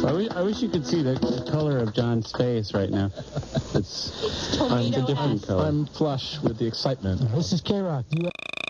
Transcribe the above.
I wish you could see the color of John's face right now. It's a different color. I'm flush with the excitement. This is K-Rock.